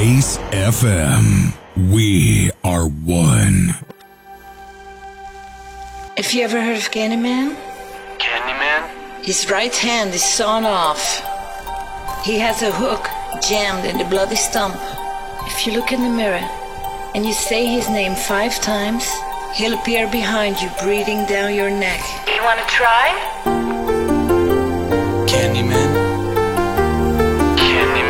Ace FM. We are one. Have you ever heard of Candyman? Candyman? His right hand is sawn off. He has a hook jammed in the bloody stump. If you look in the mirror and you say his name 5 times, he'll appear behind you, breathing down your neck. You wanna try? Candyman.